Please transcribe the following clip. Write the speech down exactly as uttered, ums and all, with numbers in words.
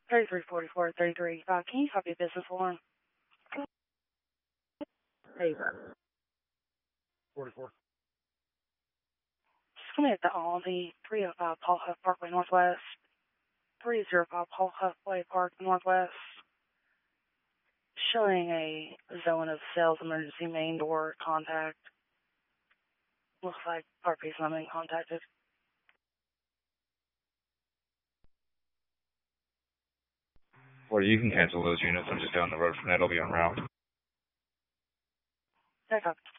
thirty-three forty-four, thirty-three. Uh, can you copy a business alarm? There you go. forty-four. Just come at the Aldi, three oh five Paul Huff Parkway Northwest, three oh five Paul Huff Way Park Northwest, showing a zone of sales emergency main door contact. Looks like R P's not being contacted. Well, you can cancel those units. I'm just down the road from that. I'll be on route. Back up.